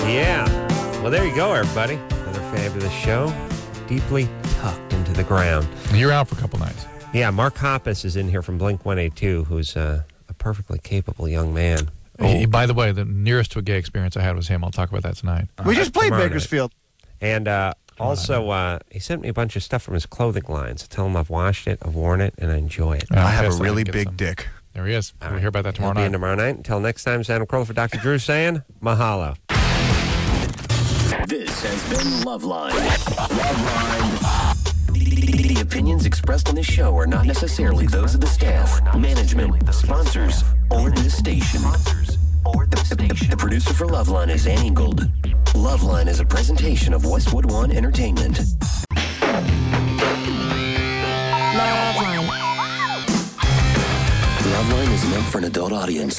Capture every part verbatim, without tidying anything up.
Yeah. Well, there you go, everybody. Another fabulous show. Deeply tucked into the ground. You're out for a couple nights. Yeah, Mark Hoppus is in here from Blink one eighty-two, who's uh, a perfectly capable young man. Oh. He, by the way, the nearest to a gay experience I had was him. I'll talk about that tonight. We just played Tomorrow Bakersfield. night. And uh, also, uh, he sent me a bunch of stuff from his clothing line. So tell him I've washed it, I've worn it, and I enjoy it. I have a really big some. dick. There he is. All We'll right. hear about that tomorrow He'll be night. in tomorrow night. Until next time, it's Adam Carolla for Doctor Drew saying mahalo. This has been Loveline. Loveline. The, the opinions expressed on this show are not necessarily those of the staff, management, sponsors, or this station. Or the, the, the producer for Loveline is Ann Ingold. Loveline is a presentation of Westwood One Entertainment. Loveline. Loveline is meant for an adult audience.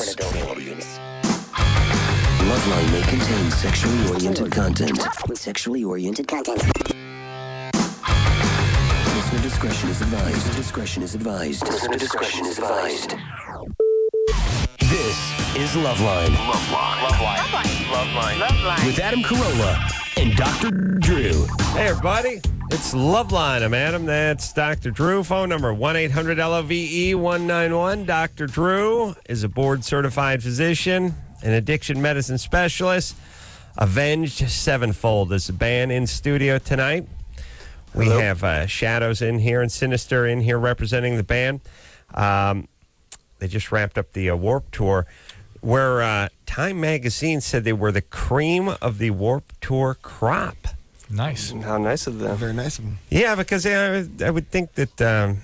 Loveline may contain sexually oriented content. Sexually oriented content. Listener discretion is advised. Listener discretion is advised. Listener discretion is advised. This is Loveline. Loveline. Loveline. Loveline. Loveline. With Adam Carolla and Doctor Drew. Hey, everybody. It's Loveline. I'm Adam. That's Doctor Drew. Phone number one eight hundred L O V E one nine one. Doctor Drew is a board-certified physician, an addiction medicine specialist. Avenged Sevenfold is the band in studio tonight. We Hello. have uh, Shadows in here and Sinister in here representing the band. Um, they just wrapped up the uh, Warped Tour, where uh, Time Magazine said they were the cream of the Warped Tour crop. Nice. How nice of them. Very nice of them. Yeah, because I, would- I would think that, um,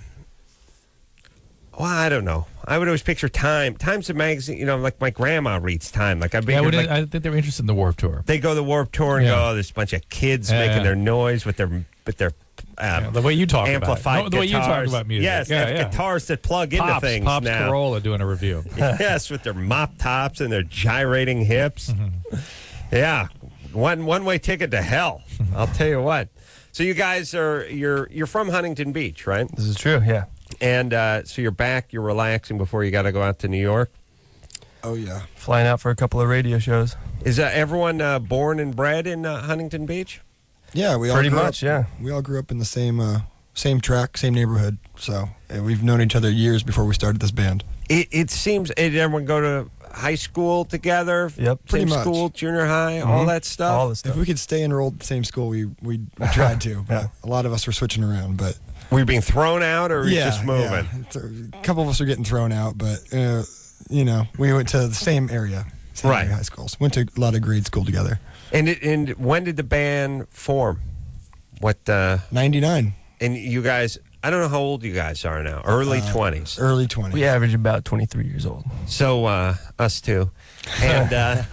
well, I don't know. I would always picture Time. Time's a magazine, you know, like my grandma reads Time. Like I Yeah, figured, we like, did, I think they were interested in the Warped Tour. they go the Warped Tour and Yeah. go, oh, there's a bunch of kids Yeah, making yeah. their noise with their with their um, Yeah, the way you talk amplified about it. No, the way you talk guitars. about music. Yes, Yeah, they have yeah. guitars that plug Pops, into things Pops now. Corolla doing a review. Yes, with their mop tops and their gyrating hips. Mm-hmm. Yeah, one one way ticket to hell. I'll tell you what. So you guys are you're you're from Huntington Beach, right? This is true, yeah. And uh, so you're back, you're relaxing before you got to go out to New York. Oh, yeah. Flying out for a couple of radio shows. Is uh, everyone uh, born and bred in uh, Huntington Beach? Yeah, we all Pretty grew much, up, yeah. We all grew up in the same uh, same track, same neighborhood. So uh, we've known each other years before we started this band. It, it seems. Did everyone go to high school together? Yep. Pretty Same much. school, junior high, all Mhm. that stuff. All the stuff. If we could stay enrolled at the same school, we we, we tried to. But Yeah. a lot of us were switching around. But Were you being thrown out, or were you yeah, just moving? yeah. It's A a couple of us are getting thrown out, but uh, you know, we went to the same area, same Right. area high schools. Went to a lot of grade school together. And it, and when did the band form? What? Uh, ninety-nine, and you guys, I don't know how old you guys are now. Early twenties. early twenties. We average about twenty-three years old. So uh, us too, and uh,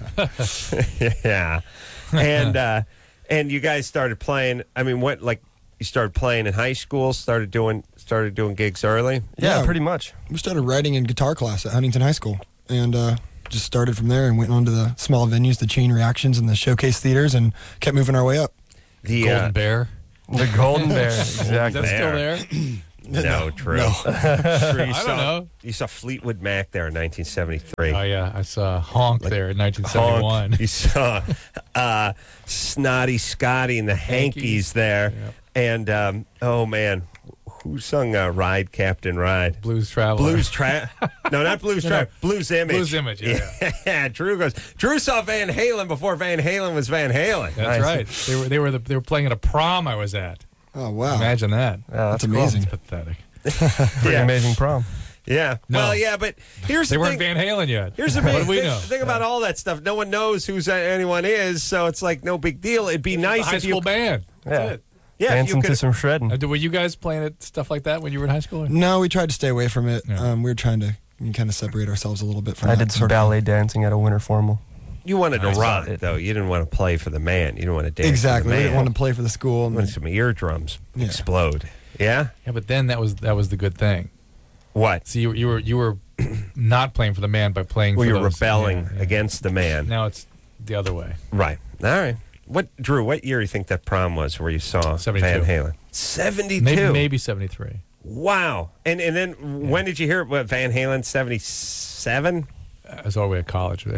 yeah, and uh, and you guys started playing. I mean, what like you started playing in high school? Started doing started doing gigs early. Yeah, Yeah. pretty much. We started writing in guitar class at Huntington High School, and uh, just started from there and went on to the small venues, the Chain Reactions, and the Showcase Theaters, and kept moving our way up. The Golden uh, Bear. The Golden Bear, Is exactly. that still there? no, true. No. True, you I don't saw, know. You saw Fleetwood Mac there in nineteen seventy-three. Oh, yeah. I saw Honk there in nineteen seventy-one. Honk. You saw uh, Snotty Scotty and the Hankies, Hankies. there. Yep. And, um, oh, man, who sung uh, Ride, Captain Ride? Blues Traveler. Blues Track. No, not Blues No, Track. no. Blues Image. Blues Image, yeah. yeah. Drew goes, Drew saw Van Halen before Van Halen was Van Halen. That's right. They were they were the, they were playing at a prom I was at. Oh wow, Imagine that. Yeah, that's that's amazing. It's pathetic. Pretty Yeah. amazing prom. Yeah. No. Well, yeah, but here's They the weren't thing. Van Halen yet. Here's the what big do we thing, know? thing about all that stuff. No one knows who anyone is, so it's like no big deal. It'd be It's nice a high if school you, band. That's Yeah. it. yeah, if you Dancing to could. some shredding. Uh, were you guys playing at stuff like that when you were in high school? No, we tried to stay away from it. Yeah. Um, we were trying to kind of separate ourselves a little bit from I that did some sort of- ballet dancing at a winter formal. You wanted to Nice. rock, though. You didn't want to play for the man. You didn't want to dance Exactly. for We the man. didn't want to play for the school. You And wanted some eardrums Yeah. explode. Yeah? Yeah, but then that was that was the good thing. What? So you, you were you were not playing for the man by playing Well, for you're those- rebelling yeah, yeah. against the man. Now it's the other way. Right. All right. What, Drew, what year do you think that prom was where you saw seventy-two. Van Halen? seventy-two. Maybe maybe seventy-three. Wow. And and then when did you hear about Van Halen? seventy-seven? I was all the way at college there.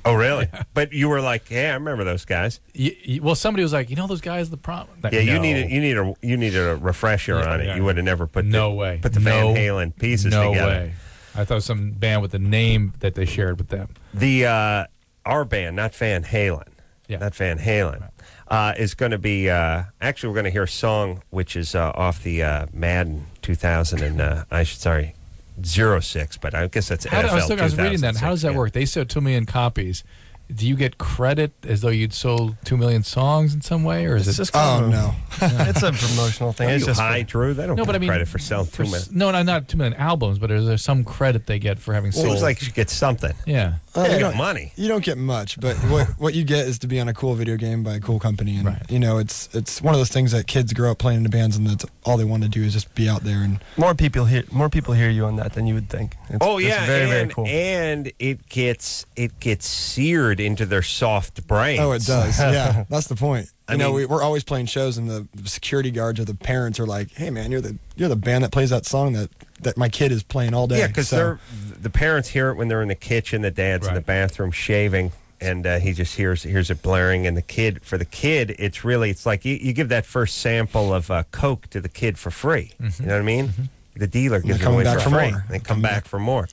Oh, really? But you were like, yeah, I remember those guys. Y- y- well, somebody was like, you know those guys, the prom. Like, Yeah, you no. needed you need a you needed a refresher Yeah, on it. yeah. You would have never put No the, way. put the No- Van Halen pieces no together. way. I thought it was some band with a name that they shared with them. The uh, our band, not Van Halen, Yeah. not Van Halen, uh, is going to be. Uh, actually, we're going to hear a song which is uh, off the uh, Madden two thousand and uh, I should sorry, zero six, but I guess that's How do- N F L I was, looking- I was reading that. How does that yeah. work? They sold two million copies. Do you get credit as though you'd sold two million songs in some way, or is It's it? just kind Oh of a- no. It's a promotional thing. Are It's you just high, Drew? They don't No, get but I mean, credit for selling for two s- million. No, no, not two million albums, but is there some credit they get for having sold? Seems like you should get something. yeah. Uh, You you, get don't, money. you don't get much, but what what you get is to be on a cool video game by a cool company, and Right. you know it's it's one of those things that kids grow up playing in the bands, and that's all they want to do is just be out there and more people hear more people hear you on that than you would think. It's, Oh it's yeah, very and, very cool. and it gets it gets seared into their soft brains. oh, it does. Yeah, that's the point. You I know, mean- we, we're always playing shows, and the security guards or the parents are like, "Hey, man, you're the you're the band that plays that song that, that my kid is playing all day." Yeah, because So- they're the parents hear it when they're in the kitchen, the dad's in the Right. bathroom shaving, and uh, he just hears hears it blaring. And the kid, for the kid, it's really it's like you, you give that first sample of uh, Coke to the kid for free. You know what I mean? The dealer gives it come away back for for free. more. They come back for more.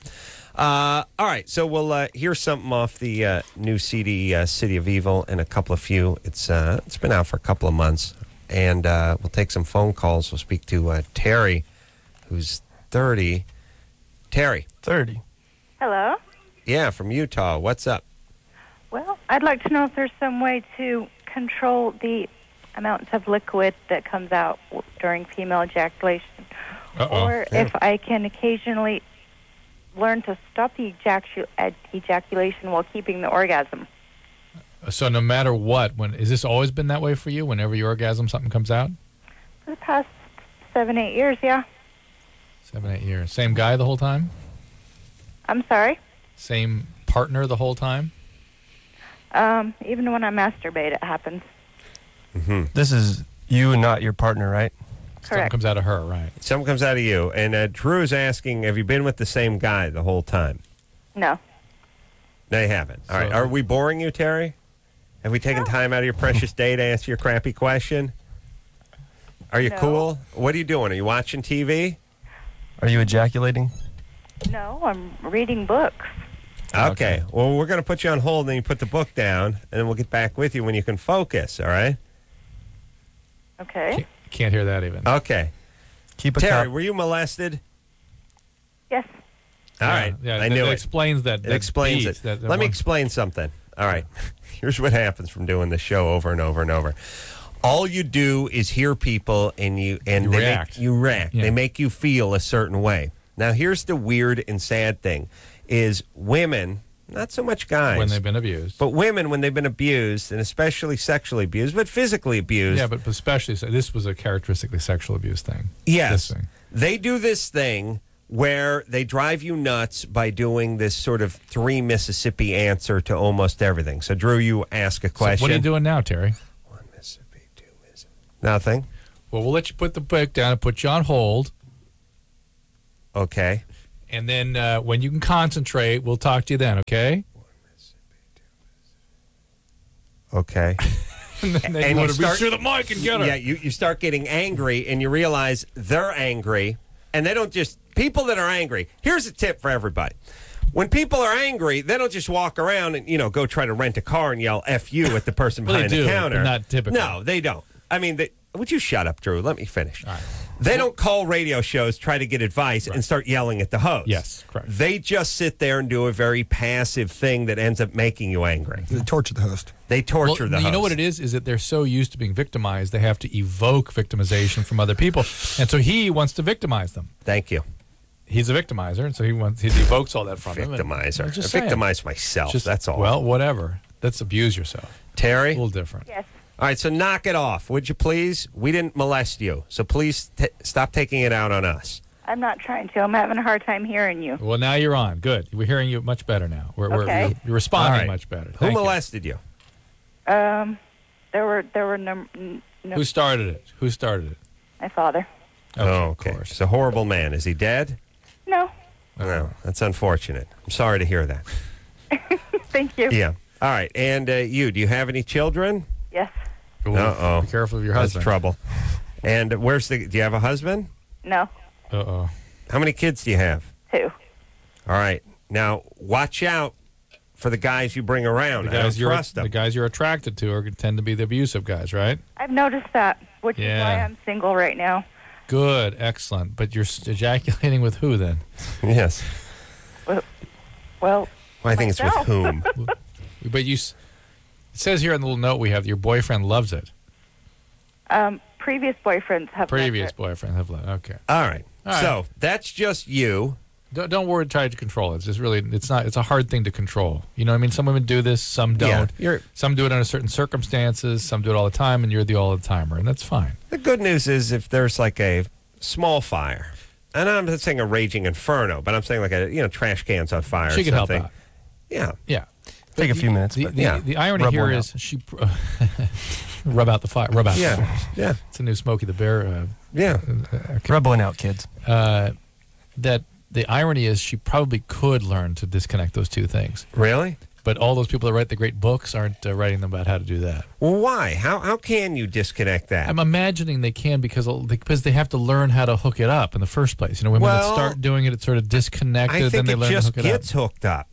Uh, all right, so we'll uh, hear something off the uh, new C D, uh, City of Evil, and a couple of few. It's uh, it's been out for a couple of months, and uh, we'll take some phone calls. We'll speak to uh, Terry, who's thirty. Terry, thirty. Hello. yeah, from Utah. What's up? Well, I'd like to know if there's some way to control the amounts of liquid that comes out w- during female ejaculation, Uh-oh. or if I can occasionally learn to stop the ejacu- ed- ejaculation while keeping the orgasm. So no matter what, when is this always been that way for you? Whenever you orgasm, something comes out. For the past seven, eight years, yeah. Seven, eight years. Same guy the whole time. I'm sorry. Same partner the whole time. Um, even when I masturbate, it happens. This is you, not your partner, right? Something Correct. comes out of her, right? Something comes out of you, and uh, Drew's asking, have you been with the same guy the whole time? No. No, you haven't. All right. So- Are we boring you, Terry? Have we taken time out of your precious day to answer your crappy question? Are you No. cool? What are you doing? Are you watching T V? Are you ejaculating? No, I'm reading books. Okay. Okay. Well, we're going to put you on hold, and then you put the book down, and then we'll get back with you when you can focus, all right? Okay. Can't, can't hear that even. Okay. Keep a Terry, cop- were you molested? Yes. All Yeah, right. Yeah, I that, knew that it. explains that. It that explains beat, it. that- that Let me one- explain something. All right. Here's what happens from doing this show over and over and over. All you do is hear people and you and You they react. make you react. Yeah. They make you feel a certain way. Now here's the weird and sad thing is women, not so much guys, when they've been abused. but women when they've been abused and especially sexually abused, but physically abused. yeah, but especially so this was a characteristically sexual abuse thing. Yes. This thing. They do this thing where they drive you nuts by doing this sort of three Mississippi answer to almost everything. So, Drew, you ask a question. So what are you doing now, Terry? One Mississippi, two Mississippi. Nothing. Well, we'll let you put the book down and put you on hold. Okay. And then uh, when you can concentrate, we'll talk to you then, okay? Okay. And then And you you want to start- reach through the mic and get her. Yeah, you, you start getting angry and you realize they're angry. And they don't just, people that are angry, here's a tip for everybody. When people are angry, they don't just walk around and, you know, go try to rent a car and yell F you at the person Well, they behind do, the but counter. not typically. No, they don't. I mean, they, would you shut up, Drew? Let me finish. All right. They don't call radio shows, try to get advice, and start yelling at the host. Yes, correct. They just sit there and do a very passive thing that ends up making you angry. They torture the host. They torture Well, the you host. know what it is? Is that they're so used to being victimized, they have to evoke victimization from other people. And so he wants to victimize them. Thank you. He's a victimizer, and so he wants he evokes all that from them. and- Victimizer. I'm I just saying. victimize myself. Just- That's all. Well, whatever. That's abuse yourself. Terry? A little different. Yes. All right, so knock it off, would you please? We didn't molest you, so please t- stop taking it out on us. I'm not trying to. I'm having a hard time hearing you. Well, now you're on. Good. We're hearing you much better now. We're, we're, Okay. you're, you're responding All right. much better. Who Thank you. molested you? Um, there were there were num- n- no, Who started it? Who started it? my father. Okay, oh, of okay. course. He's a horrible man. Is he dead? No. No, that's unfortunate. I'm sorry to hear that. Thank you. Yeah. All right. And uh, you, do you have any children? Yes. Ooh, Uh-oh. Be careful of your That's husband. trouble. And where's the, do you have a husband? No. Uh-oh. How many kids do you have? Two. All right. Now, watch out for the guys you bring around. The I don't guys, you're, trust them. the guys you're attracted to are tend to be the abusive guys, right? I've noticed that, which is Yeah. why I'm single right now. Good. Excellent. But you're s- ejaculating with who then? Yes. Well, Well, I think myself. it's with whom. But you, s- it says here on the little note we have that your boyfriend loves it. um, previous boyfriends have Previous loved it. boyfriend have loved it. Okay. All right. All right. So that's just you. Don't, don't worry, try to control it. It's just really, it's not, it's a hard thing to control. You know what I mean? Some women do this, some Yeah, don't. you're- Some do it under certain circumstances, some do it all the time, and you're the all the timer, and that's fine. The good news is if there's like a small fire, and I'm not saying a raging inferno, but I'm saying like a, you know, trash cans on fire She or can help something. out. Yeah. Yeah. Take a few minutes, The, but the, yeah. the irony Rub here one is she rub out the fire. Rub out the Yeah. fire. Yeah. It's a new Smokey the Bear. Uh, Yeah. Rub one out, kids. uh, that the irony is she probably could learn to disconnect those two things. Really? But all those people that write the great books aren't uh, writing them about how to do that. Well, why? How how can you disconnect that? I'm imagining they can because because they have to learn how to hook it up in the first place. You know, women Well, that start doing it, it's sort of disconnected, I then think they it learn just to hook it gets up. hooked up.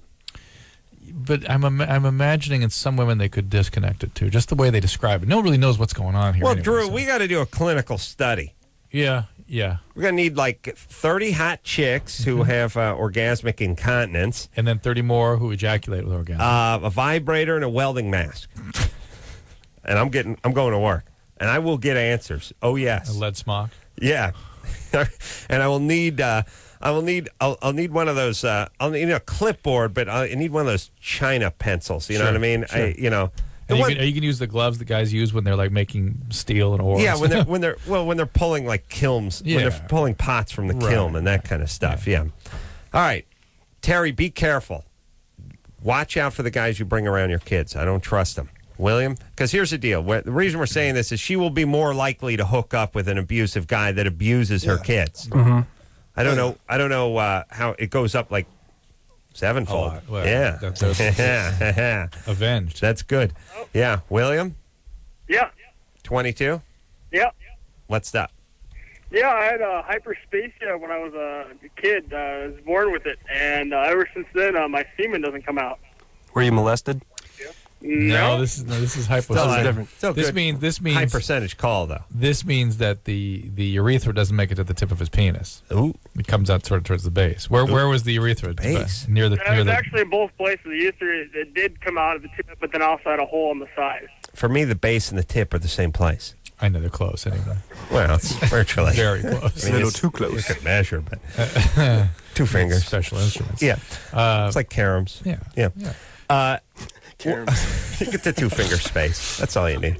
But I'm im- I'm imagining in some women they could disconnect it too, just the way they describe it. No one really knows what's going on here. Well, anyway, Drew, so- we got to do a clinical study. yeah, yeah, We're going to need like thirty hot chicks who Mm-hmm. have uh, orgasmic incontinence, and then thirty more who ejaculate with orgasm. uh, a vibrator, and a welding mask. And I'm getting, I'm going to work, and I will get answers. Oh yes, a lead smock. yeah. And I will need, uh, I will need, I'll, I'll need one of those. Uh, I'll need a clipboard, but I need one of those China pencils. You know Sure, what I mean? sure. I, you know, the And you, one- can, you can use the gloves that guys use when they're like making steel and ore. yeah, and when they're stuff. when they're well when they're pulling like kilns, when Yeah. they're pulling pots from the Right, kiln and that kind of stuff. Yeah. All right, Terry, be careful. Watch out for the guys you bring around your kids. I don't trust them. William, because here's the deal. Wh- The reason we're saying this is she will be more likely to hook up with an abusive guy that abuses her Yeah. kids. Mm-hmm. I don't know. I don't know uh, how it goes up like sevenfold. A lot. Well, yeah, that- that's- yeah, Avenged. that's good. Yeah, William, Yeah, twenty-two. yeah, What's up? yeah. I had uh, hyperspacia when I was a kid. Uh, I was born with it, and uh, ever since then, uh, my semen doesn't come out. Were you molested? No, this is no, this is hypo. Still, That's uh, different. still This good. means this High means percentage call though. this means that the the urethra doesn't make it to the tip of his penis. Ooh, It comes out sort of towards the base. Where where was the urethra? Base. Near the It near was the. actually in both places. The urethra it did come out of the tip, but then also had a hole on the side. for me, the base and the tip are the same place. I know they're close anyway. Well, it's virtually Very close. I mean, little it's- too close. You could measure, but two fingers. Special instruments. Yeah, Uh, it's like caroms. yeah. Yeah. Yeah. Uh, you get the two finger space. That's all you need.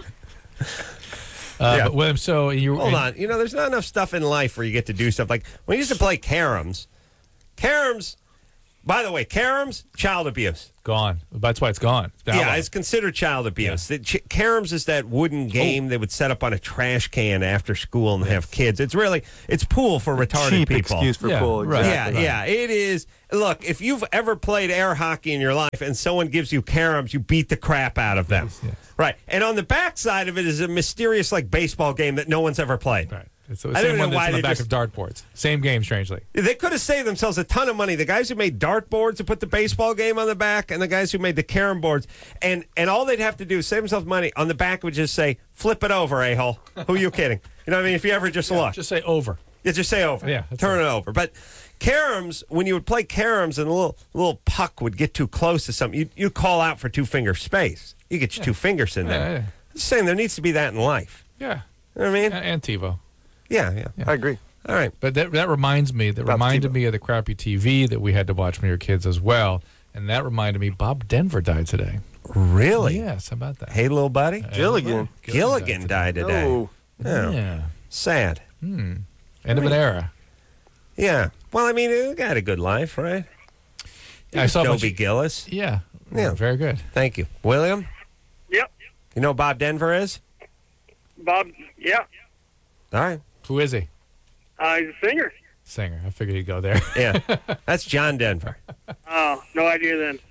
Uh, Yeah. But William, so you Hold on. You know, there's not enough stuff in life where you get to do stuff. Like, when we used to play caroms, caroms, by the way, caroms, child abuse. Gone. That's why it's gone. It's been Yeah, outlawed. it's considered child abuse. The ch- caroms is that wooden game they would set up on a trash can after school and have kids. It's really, it's pool for retarded Cheap people. excuse for Yeah, pool. right. Exactly. Yeah, yeah, it is. Look, if you've ever played air hockey in your life and someone gives you caroms, you beat the crap out of them. Yes, yes. Right. And on the back side of it is a mysterious, like, baseball game that no one's ever played. Right. It's the I same don't one know that's why in the they back just- of dartboards. Same game, strangely. They could have saved themselves a ton of money. The guys who made dartboards and put the baseball game on the back, and the guys who made the carom boards, and and all they'd have to do is save themselves money. On the back would just say, "Flip it over, a hole." Who are you kidding? You know what I mean? If you ever just look, Just say over. you just say over. Yeah, that's turn right. it over. But caroms, when you would play caroms, and a little little puck would get too close to something, you you call out for two finger space. You get your two fingers in there. Yeah, yeah. I'm just saying there needs to be that in life. Yeah. You know what I mean? And, and TiVo. Yeah, yeah. I agree. All right. But that that reminds me. That About reminded TiVo. me of the crappy T V that we had to watch when we were kids as well. And that reminded me, Bob Denver died today. Really? Yes, how about that? Hey, little buddy. Gilligan. Gilligan died today. No. Oh, Yeah. sad. Hmm. End of an era. Yeah. Well, I mean, he got a good life, right? I saw a bunch Dobie of- Gillis. Yeah. Yeah. Very good. Thank you. William, Yep, you know who Bob Denver is? Bob. Yeah, All right. Who is he? uh, he's a singer. Singer. I figured he'd go there. Yeah. That's John Denver. Oh, no idea then.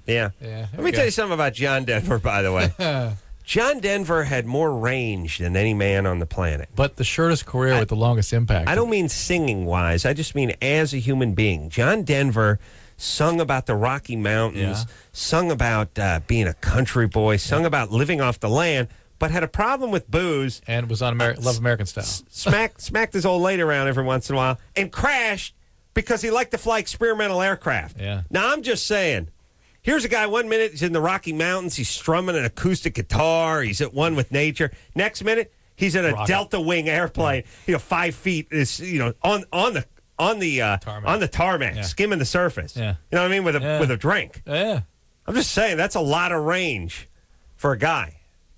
Yeah. Yeah, Let me tell you something about John Denver, by the way. you. John Denver had more range than any man on the planet. But the shortest career with the longest impact. I don't mean singing-wise. I just mean as a human being. John Denver sung about the Rocky Mountains, Yeah. sung about uh, being a country boy, sung about living off the land, but had a problem with booze. And was on Ameri- Love American Style. Smacked, smacked his old lady around every once in a while, and crashed because he liked to fly experimental aircraft. Yeah. Now, I'm just saying, here's a guy, one minute he's in the Rocky Mountains, he's strumming an acoustic guitar, he's at one with nature. Next minute, he's in a Rocket. Delta Wing airplane, you know, five feet, is you know, on on the on the uh, Tarmac. on the tarmac, Yeah. skimming the surface. Yeah. You know what I mean? With a Yeah. with a drink. Yeah. I'm just saying that's a lot of range for a guy.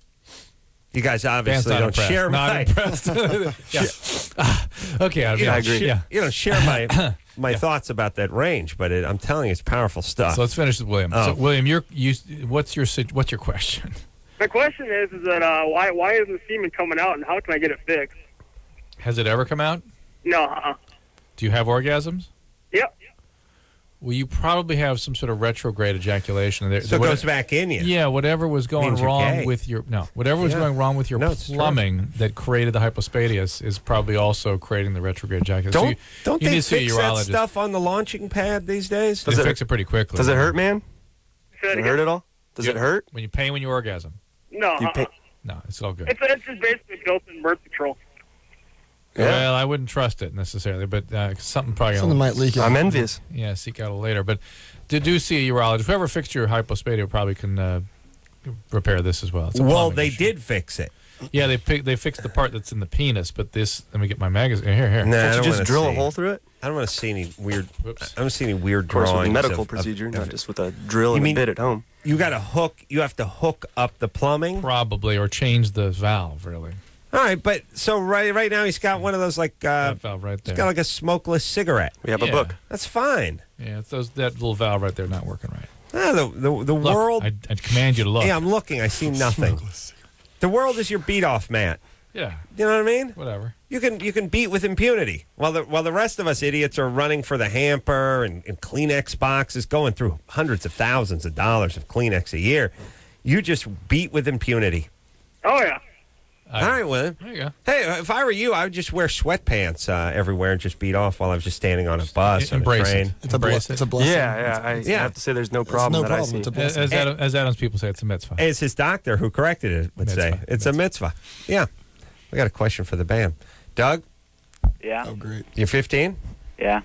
You guys Dan's obviously not don't impressed. share Not my impressed. yeah. Ah, okay, I, you mean, know, I sh- Yeah. You know, share my my thoughts about that range, but it, I'm telling you, it's powerful stuff. So let's finish with William. Oh. So William, you're you. What's your sit- what's your question? My question is, is that uh, why why isn't the semen coming out, and how can I get it fixed? Has it ever come out? No. Uh-uh. Do you have orgasms? Yep. Well, you probably have some sort of retrograde ejaculation. There, so it what- goes back in you. Yeah, whatever was going Means you're wrong gay. with your no, whatever was Yeah. going wrong with your No, it's true. plumbing that created the hypospadias is probably also creating the retrograde ejaculation. So Don't you, don't you they need to see a fix that urologist. stuff on the launching pad these days? They Does it- fix it pretty quickly. Does it hurt, man? Say Does that it again? hurt at all? Does You- it hurt? when you pain when you orgasm? No. You Uh-uh. pay- No, it's all good. It's it's just basically built-in birth control. Yeah. Well, I wouldn't trust it necessarily, but uh, something probably Something might leak out. I'm envious. yeah, seek out later. But to do see a urologist. Whoever fixed your hypospadia probably can uh, repair this as well. It's a Well, plumbing they issue. did fix it. Yeah, they pick, they fixed the part that's in the penis, but this. Let me get my magazine here. Here. Nah, I Don't you don't just wanna drill see. a hole through it? I don't want to see any weird. Whoops. I don't see any weird Of course, with a drawings. medical of- procedure, of- not of- just with a drill You and mean- a bit at home. You got to hook. You have to hook up the plumbing. Probably, or change the valve. Really, All right, but so right right now he's got one of those like uh, that valve right he's there. got like a smokeless cigarette. We have Yeah. a book. That's fine. Yeah, it's those that little valve right there not working right. Ah, the the, the Look, world. I, I command you to look. Yeah, I'm looking. I see nothing. The world is your beat off mat. Yeah, You know what I mean? whatever. You can you can beat with impunity, while the while the rest of us idiots are running for the hamper and, and Kleenex boxes, going through hundreds of thousands of dollars of Kleenex a year. You just beat with impunity. Oh yeah. I- All right, William. There you go. Hey, if I were you, I would just wear sweatpants uh, everywhere and just beat off while I was just standing on a bus or a Embrace train. it. It's a, ble- Embrace it's it. a blessing. Yeah, yeah. I Yeah. have to say there's no It's problem no that problem. I see. It's a As, blessing. as, Adam, as Adam's people say, it's a mitzvah. As his doctor who corrected it would Mitzvah. say, it's a mitzvah. Yeah. We got a question for the band. Doug, Yeah. Oh, great. you're fifteen? Yeah.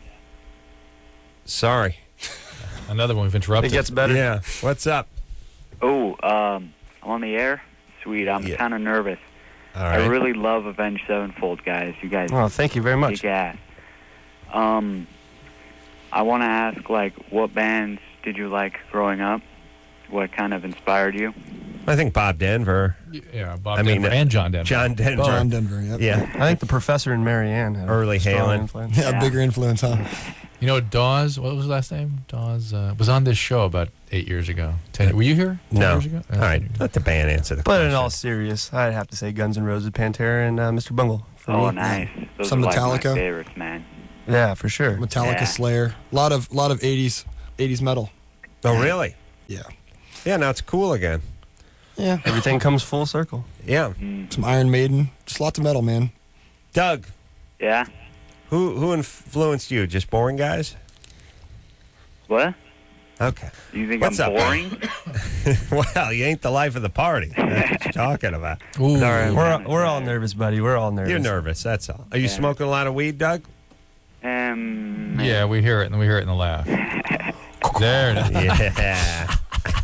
Sorry. Another one we've It interrupted. gets better. Yeah. What's up? Oh, um, I'm on the air. Sweet. I'm Yeah. kind of nervous. All right. I really love Avenged Sevenfold, guys. You guys Oh, thank you very much. kick ass. Um, I want to ask, like, what bands did you like growing up? What kind of inspired you? I think Bob Denver. yeah, Bob I mean, Denver uh, and John Denver. John Denver. John Denver, yep. Yeah. I think the professor and Marianne had a Early strong Halen. influence. Yeah, Yeah. bigger influence, huh? You know, Dawes, what was his last name? Dawes uh, was on this show about eight years ago. Ten, were you here? Ten No. years ago? All right. Let the band answer the But question. in all serious, I'd have to say Guns N' Roses, Pantera, and uh, Mister Bungle. For Oh, me. nice. Those Some are like Metallica. my favorites, man. Yeah, for sure. Metallica, Yeah. Slayer. A lot of lot of eighties eighties metal. Oh, really? Yeah. Yeah, now it's cool again. Yeah. Everything comes full circle. Yeah. Some Iron Maiden. Just lots of metal, man. Doug, Yeah? who who influenced you? Just boring guys? What? Okay. You think What's I'm up, man? boring? Well, you ain't the life of the party. That's what you're talking about. Ooh. All right, we're Yeah. we're all nervous, buddy. We're all nervous. You're nervous, that's all. Are you Yeah. smoking a lot of weed, Doug? Um, Yeah, we hear it, and we hear it in the laugh. There it is. Yeah.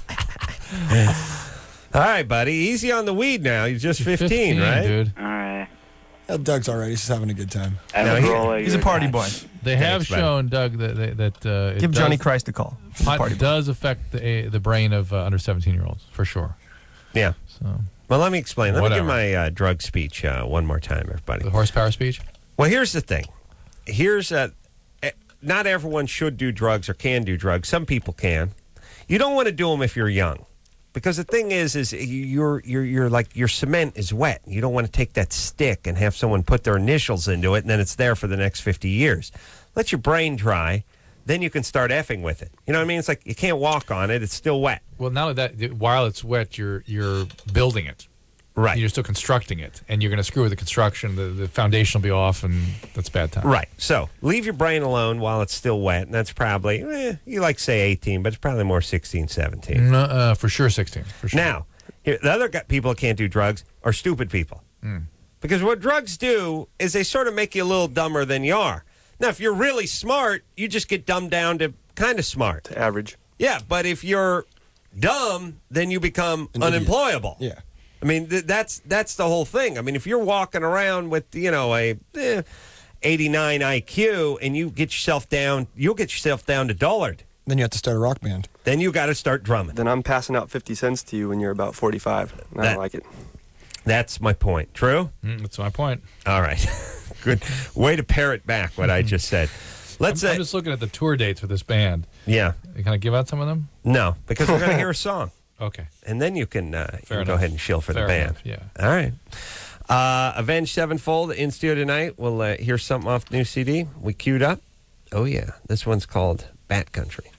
All right, buddy. Easy on the weed now. You're just fifteen, right? dude. all right. Uh, Doug's all right. He's just having a good time. I No, will he- roll He's a your party guy. boy. They have Thanks, buddy. shown, Doug, that that, that uh, it Give does, Johnny Christ a call. He's a pot party boy. does affect the uh, the brain of uh, under seventeen year olds for sure. Yeah. So Well, let me explain. Let Whatever. me give my uh, drug speech uh, one more time, everybody. the horsepower speech. Well, here's the thing. Here's a. eh, Not everyone should do drugs or can do drugs. Some people can. You don't want to do them if you're young, because the thing is, is you're you're you're like your cement is wet. You don't want to take that stick and have someone put their initials into it, and then it's there for the next fifty years. Let your brain dry. then you can start effing with it. You know what I mean? It's like you can't walk on it. It's still wet. Well, not only that, while it's wet, you're you're building it. Right. You're still constructing it, and you're going to screw with the construction. The, the foundation will be off, and that's bad time. Right. So leave your brain alone while it's still wet, and that's probably, eh, you like to say eighteen, but it's probably more sixteen, seventeen. No, uh, for sure sixteen. For sure. Now, here, the other gu- people that can't do drugs are stupid people. Mm. Because what drugs do is they sort of make you a little dumber than you are. Now, if you're really smart, you just get dumbed down to kind of smart. To average. Yeah, but if you're dumb, then you become An idiot. unemployable. Yeah. I mean, th- that's that's the whole thing. I mean, if you're walking around with, you know, a eh, eighty-nine I Q and you get yourself down, you'll get yourself down to dullard. Then you have to start a rock band. Then you got to start drumming. Then I'm passing out fifty cents to you when you're about forty-five. And I That- don't like it. That's my point. True? Mm, that's my point. All right. Good way to parrot back what I just said. Let's I'm, say, I'm just looking at the tour dates for this band. yeah, Can I give out some of them? no, because we're going to hear a song. Okay. And then you can, uh, you can go enough. ahead and shill for Fair the band. enough, yeah. All right. Uh, Avenged Sevenfold in studio tonight. We'll uh, hear something off the new C D. We queued up. Oh, yeah. This one's called Bat Country.